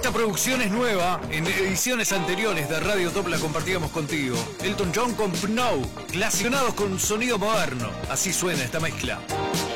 Esta producción es nueva, en ediciones anteriores de Radio Top la compartíamos contigo. Elton John con Pnow, glasionados con un sonido moderno. Así suena esta mezcla.